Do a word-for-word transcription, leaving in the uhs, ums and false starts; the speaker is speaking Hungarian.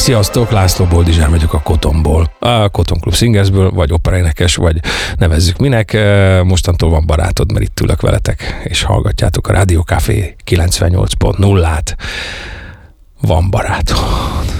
Sziasztok, László Boldizsár vagyok a Kotonból, a Koton Klub Singersből, vagy operaénekes, vagy nevezzük minek. Mostantól van barátod, mert itt ülök veletek, és hallgatjátok a Rádió Café kilencvennyolc pont nullát. Van barátod.